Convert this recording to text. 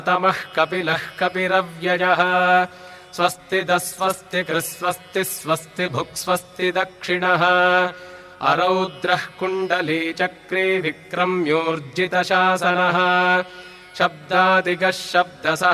तमः कपिलः कपिरव्ययः स्वस्तिदः स्वस्ति कृस्वस्ति स्वस्ति भुक्स्वस्ति दक्षिणः अरौद्रः कुण्डली चक्रे विक्रम्योर्जितशासनः शब्दादिगः शब्दसः